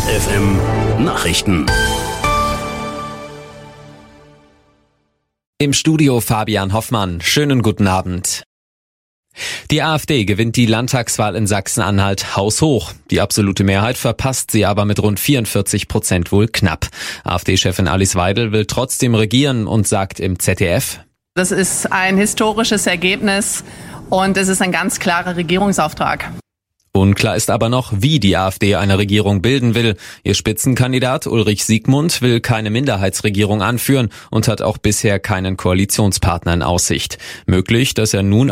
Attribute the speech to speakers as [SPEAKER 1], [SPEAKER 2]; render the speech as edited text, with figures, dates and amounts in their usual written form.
[SPEAKER 1] FM Nachrichten.
[SPEAKER 2] Im Studio Fabian Hoffmann. Schönen guten Abend. Die AfD gewinnt die Landtagswahl in Sachsen-Anhalt haushoch. Die absolute Mehrheit verpasst sie aber mit rund 44% wohl knapp. AfD-Chefin Alice Weidel will trotzdem regieren und sagt im ZDF:
[SPEAKER 3] Das ist ein historisches Ergebnis und es ist ein ganz klarer Regierungsauftrag.
[SPEAKER 2] Unklar ist aber noch, wie die AfD eine Regierung bilden will. Ihr Spitzenkandidat Ulrich Siegmund will keine Minderheitsregierung anführen und hat auch bisher keinen Koalitionspartner in Aussicht. Möglich, dass er nun